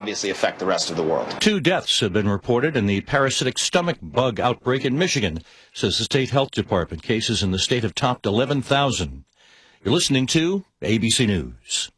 obviously affect the rest of the world. 2 deaths have been reported in the parasitic stomach bug outbreak in Michigan, says the state health department. Cases in the state have topped 11,000. You're listening to ABC News.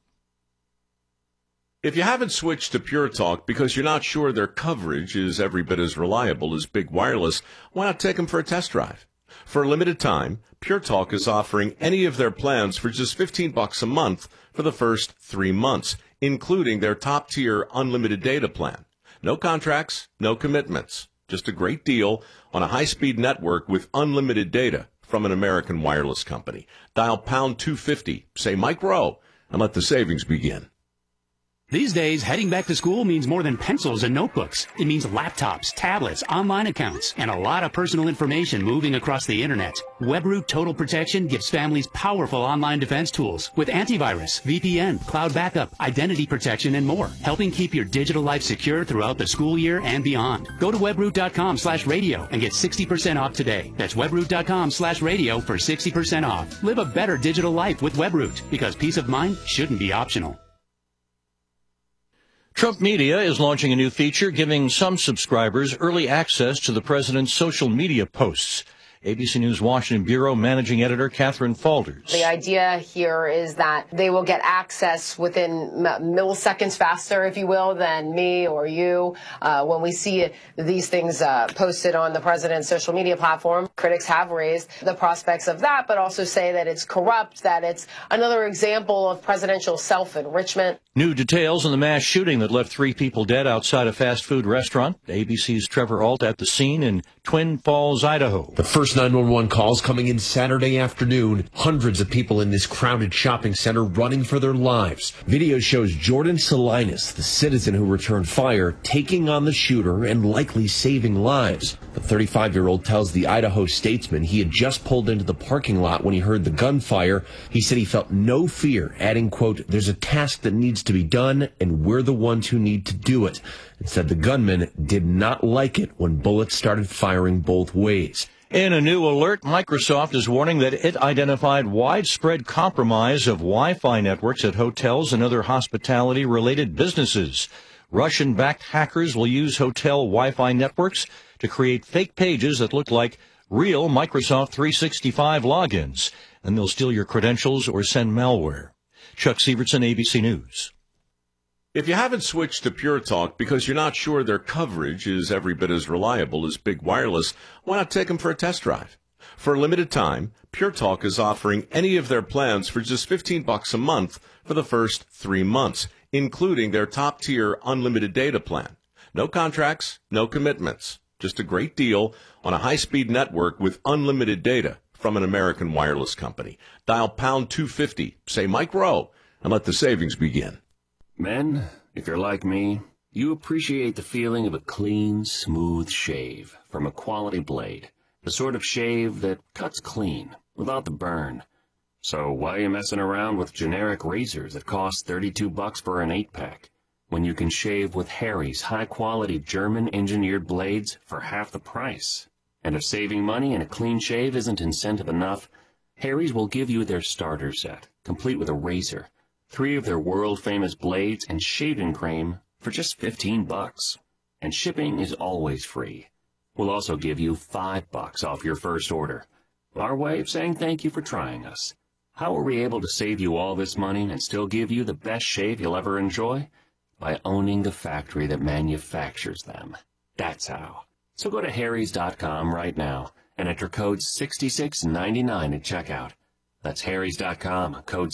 If you haven't switched to Pure Talk because you're not sure their coverage is every bit as reliable as Big Wireless, why not take them for a test drive? For a limited time, Pure Talk is offering any of their plans for just $15 a month for the first 3 months, including their top-tier unlimited data plan. No contracts, no commitments. Just a great deal on a high-speed network with unlimited data from an American wireless company. Dial pound 250, say Mike Rowe, and let the savings begin. These days, heading back to school means more than pencils and notebooks. It means laptops, tablets, online accounts, and a lot of personal information moving across the internet. WebRoot Total Protection gives families powerful online defense tools with antivirus, VPN, cloud backup, identity protection, and more, helping keep your digital life secure throughout the school year and beyond. Go to webroot.com/radio and get 60% off today. That's webroot.com/radio for 60% off. Live a better digital life with WebRoot, because peace of mind shouldn't be optional. Trump Media is launching a new feature giving some subscribers early access to the president's social media posts. ABC News Washington Bureau Managing Editor Catherine Falders. The idea here is that they will get access within milliseconds faster, if you will, than me or you. When we see these things posted on the president's social media platform, critics have raised the prospects of that, but also say that it's corrupt, that it's another example of presidential self-enrichment. New details on the mass shooting that left 3 people dead outside a fast food restaurant. ABC's Trevor Ault at the scene in Twin Falls, Idaho. The first 911 calls coming in Saturday afternoon. Hundreds of people in this crowded shopping center running for their lives. Video shows Jordan Salinas, the citizen who returned fire, taking on the shooter and likely saving lives. The 35-year-old tells the Idaho Statesman he had just pulled into the parking lot when he heard the gunfire. He said he felt no fear, adding, quote, "There's a task that needs to be done, and we're the ones who need to do it." And said the gunman did not like it when bullets started firing both ways. In a new alert, Microsoft is warning that it identified widespread compromise of Wi-Fi networks at hotels and other hospitality-related businesses. Russian-backed hackers will use hotel Wi-Fi networks to create fake pages that look like real Microsoft 365 logins, and they'll steal your credentials or send malware. Chuck Sievertson, ABC News. If you haven't switched to Pure Talk because you're not sure their coverage is every bit as reliable as Big Wireless, why not take them for a test drive? For a limited time, Pure Talk is offering any of their plans for just $15 a month for the first 3 months, including their top-tier unlimited data plan. No contracts, no commitments. Just a great deal on a high-speed network with unlimited data from an American wireless company. Dial pound 250, say Mike Rowe, and let the savings begin. Men, if you're like me, you appreciate the feeling of a clean, smooth shave from a quality blade. The sort of shave that cuts clean, without the burn. So why are you messing around with generic razors that cost $32 for an 8-pack, when you can shave with Harry's high-quality German-engineered blades for half the price? And if saving money and a clean shave isn't incentive enough, Harry's will give you their starter set, complete with a razor, 3 of their world-famous blades, and shaving cream for just $15. And shipping is always free. We'll also give you $5 off your first order. Our way of saying thank you for trying us. How are we able to save you all this money and still give you the best shave you'll ever enjoy? By owning the factory that manufactures them. That's how. So go to harrys.com right now and enter code 6699 at checkout. That's harrys.com, code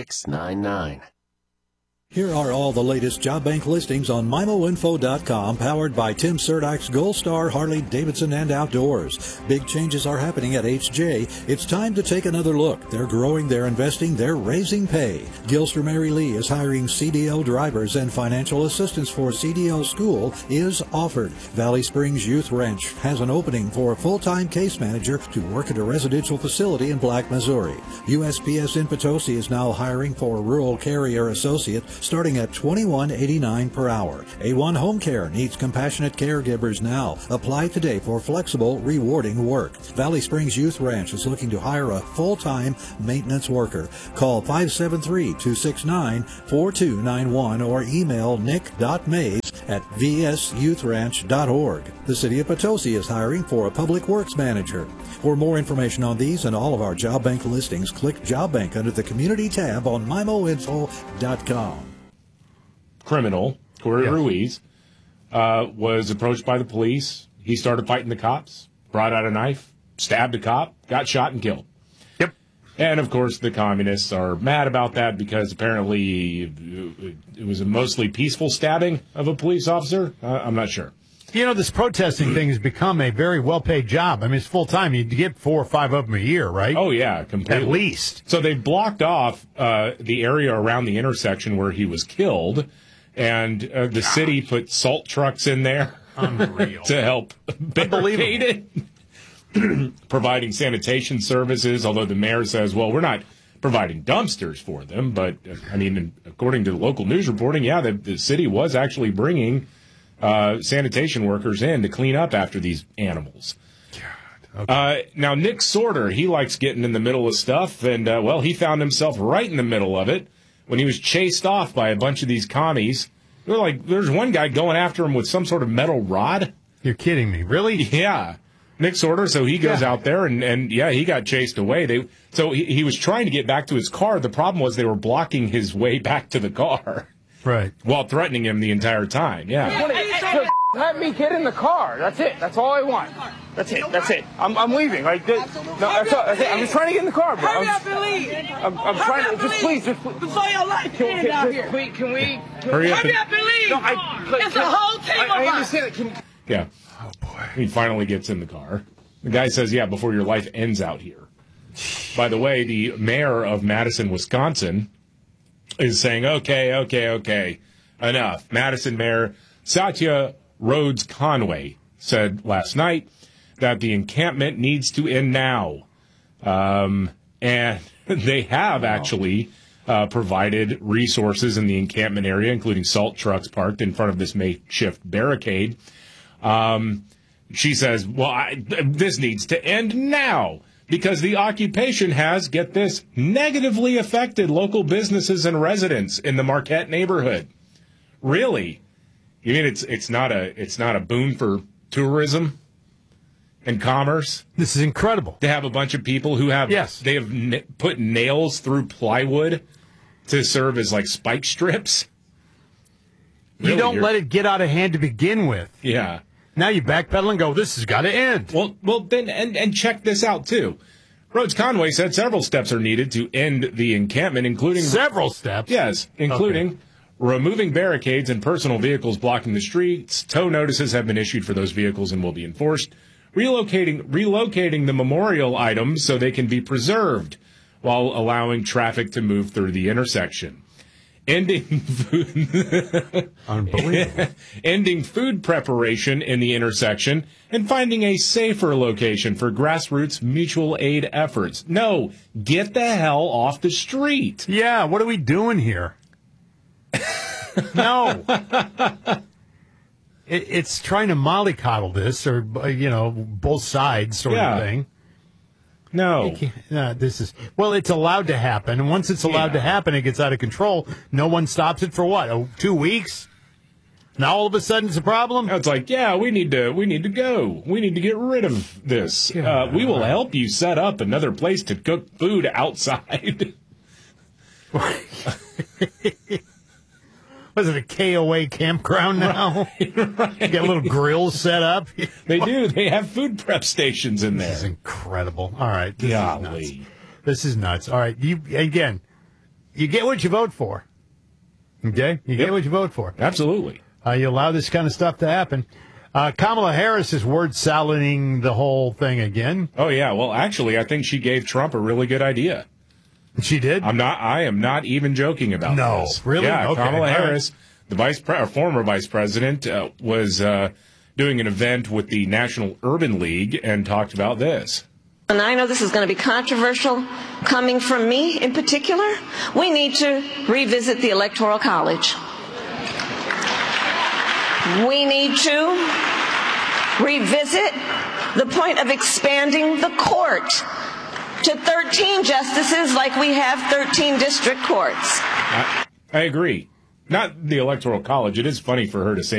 6699. Here are all the latest job bank listings on MIMOinfo.com, powered by Tim Surdyk's Gold Star Harley-Davidson and Outdoors. Big changes are happening at HJ. It's time to take another look. They're growing, they're investing, they're raising pay. Gilster Mary Lee is hiring CDL drivers, and financial assistance for CDL school is offered. Valley Springs Youth Ranch has an opening for a full-time case manager to work at a residential facility in Black, Missouri. USPS in Potosi is now hiring for a rural carrier associate, starting at $21.89 per hour. A1 Home Care needs compassionate caregivers now. Apply today for flexible, rewarding work. Valley Springs Youth Ranch is looking to hire a full-time maintenance worker. Call 573-269-4291 or email nick.mays at vsyouthranch.org. The City of Potosi is hiring for a public works manager. For more information on these and all of our job bank listings, click Job Bank under the Community tab on MIMOinfo.com. Criminal, Corey Ruiz, was approached by the police. He started fighting the cops, brought out a knife, stabbed a cop, got shot and killed. Yep. And, of course, the communists are mad about that because apparently it was a mostly peaceful stabbing of a police officer. I'm not sure. You know, this protesting thing has become a very well-paid job. I mean, it's full-time. You get 4 or 5 of them a year, right? Oh, yeah, completely. At least. So they blocked off the area around the intersection where he was killed, and the city put salt trucks in there to help barricade it, providing sanitation services, although the mayor says, well, we're not providing dumpsters for them. But, I mean, according to the local news reporting, yeah, the city was actually bringing sanitation workers in to clean up after these animals. Okay. Now, Nick Sorter, he likes getting in the middle of stuff, and, well, he found himself right in the middle of it when he was chased off by a bunch of these commies. They're like, there's one guy going after him with some sort of metal rod. You're kidding me. Really? Yeah. Nick Sorter, so he goes out there, and yeah, he got chased away. So he was trying to get back to his car. The problem was they were blocking his way back to the car. Right. While threatening him the entire time, yeah. Let me get in the car. That's it. That's all I want. That's it. That's it. I'm leaving. Like, no, that's all. That's it. I'm just trying to get in the car, bro. Hurry up and leave. I'm trying to. Just please. Before your life ends out here. Can we? Hurry up and leave. No, it's a whole team of us. I understand it. Yeah. Oh, boy. He finally gets in the car. The guy says, yeah, before your life ends out here. By the way, the mayor of Madison, Wisconsin, is saying, okay, enough. Madison Mayor Satya Rhodes Conway said last night that the encampment needs to end now. And they have actually provided resources in the encampment area, including salt trucks parked in front of this makeshift barricade. She says, well, this needs to end now because the occupation has, get this, negatively affected local businesses and residents in the Marquette neighborhood. Really? You mean it's not a boon for tourism and commerce? This is incredible. To have a bunch of people who have they have put nails through plywood to serve as like spike strips. You don't let it get out of hand to begin with. Yeah. Now you backpedal and go, this has got to end. Well, then, and check this out, too. Rhodes Conway said several steps are needed to end the encampment, including... Several steps? Yes, including removing barricades and personal vehicles blocking the streets. Tow notices have been issued for those vehicles and will be enforced. Relocating the memorial items so they can be preserved while allowing traffic to move through the intersection. Ending food preparation in the intersection and finding a safer location for grassroots mutual aid efforts. No, get the hell off the street. Yeah, what are we doing here? No. It's trying to mollycoddle this, or, both sides sort of thing. No. It's allowed to happen. And once it's allowed to happen, it gets out of control. No one stops it for what? 2 weeks? Now all of a sudden it's a problem? It's like, we need to go. We need to get rid of this. We will help you set up another place to cook food outside. Was it a KOA campground now? Right. Got little grills set up. They do. They have food prep stations in there. This is incredible. All right. This is nuts. All right. You get what you vote for. Okay? You get what you vote for. Absolutely. You allow this kind of stuff to happen. Kamala Harris is word salading the whole thing again. Oh, yeah. Well, actually, I think she gave Trump a really good idea. She did? I am not even joking about this. No, really? Yeah, okay. Kamala Harris, the former vice president, was doing an event with the National Urban League and talked about this. And I know this is going to be controversial coming from me in particular. We need to revisit the Electoral College. We need to revisit the point of expanding the court to 13 justices like we have 13 district courts. I agree. Not the Electoral College. It is funny for her to say